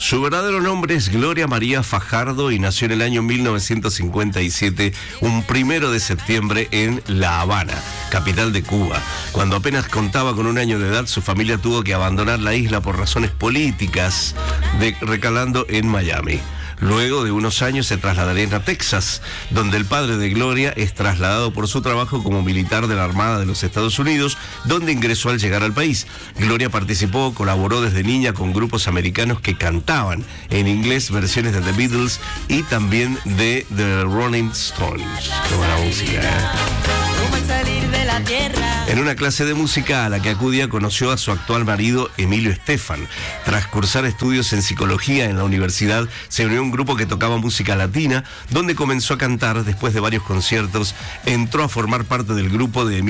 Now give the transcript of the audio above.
Su verdadero nombre es Gloria María Fajardo y nació en el año 1957, un 1 de septiembre en La Habana, capital de Cuba. Cuando apenas contaba con 1 año de edad, su familia tuvo que abandonar la isla por razones políticas, recalando en Miami. Luego de unos años se trasladarían a Texas, donde el padre de Gloria es trasladado por su trabajo como militar de la Armada de los Estados Unidos, donde ingresó al llegar al país. Gloria colaboró desde niña con grupos americanos que cantaban en inglés versiones de The Beatles y también de The Rolling Stones. Qué buena música, En una clase de música a la que acudía conoció a su actual marido Emilio Estefan. Tras cursar estudios en psicología en la universidad, se unió a un grupo que tocaba música latina, donde comenzó a cantar. Después de varios conciertos, entró a formar parte del grupo de Emilio